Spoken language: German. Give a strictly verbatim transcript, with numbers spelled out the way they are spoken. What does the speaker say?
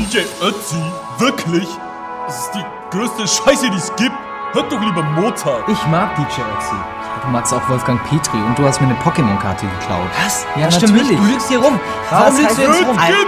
J Ötzi? Wirklich? Das ist die größte Scheiße, die es gibt. Hört doch lieber Mozart. Ich mag D J Ötzi. Du magst auch Wolfgang Petri und du hast mir eine Pokémon-Karte geklaut. Was? Ja, stimmt natürlich. nicht. Du lügst hier rum. Warum Was lügst du heißt jetzt rum? Geht